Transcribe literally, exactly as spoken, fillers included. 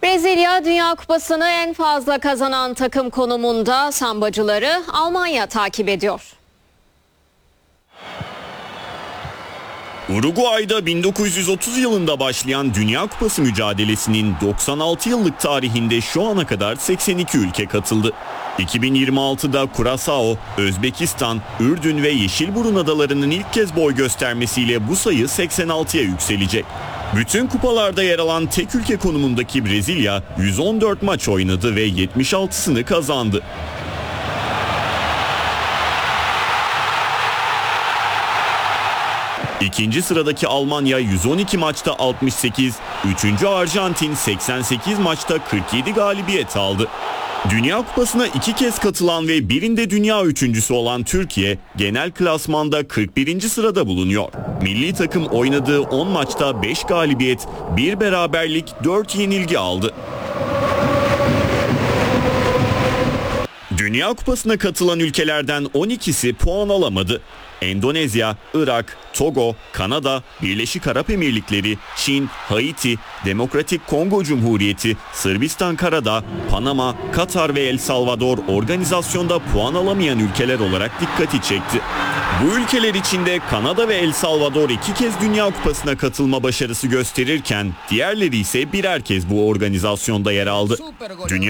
Brezilya Dünya Kupası'nı en fazla kazanan takım konumunda sambacıları Almanya takip ediyor. Uruguay'da bin dokuz yüz otuz yılında başlayan Dünya Kupası mücadelesinin doksan altı yıllık tarihinde şu ana kadar seksen iki ülke katıldı. iki bin yirmi altıda Curaçao, Özbekistan, Ürdün ve Yeşilburun adalarının ilk kez boy göstermesiyle bu sayı seksen altıya yükselecek. Bütün kupalarda yer alan tek ülke konumundaki Brezilya yüz on dört maç oynadı ve yetmiş altısını kazandı. İkinci sıradaki Almanya yüz on iki maçta altmış sekiz, üçüncü Arjantin seksen sekiz maçta kırk yedi galibiyet aldı. Dünya Kupası'na iki kez katılan ve birinde dünya üçüncüsü olan Türkiye, genel klasmanda kırk birinci sırada bulunuyor. Milli takım oynadığı on maçta beş galibiyet, bir beraberlik, dört yenilgi aldı. Dünya Kupası'na katılan ülkelerden on ikisi puan alamadı. Endonezya, Irak, Togo, Kanada, Birleşik Arap Emirlikleri, Çin, Haiti, Demokratik Kongo Cumhuriyeti, Sırbistan Karadağ, Panama, Katar ve El Salvador organizasyonda puan alamayan ülkeler olarak dikkati çekti. Bu ülkeler içinde Kanada ve El Salvador iki kez Dünya Kupası'na katılma başarısı gösterirken diğerleri ise birer kez bu organizasyonda yer aldı. Dünya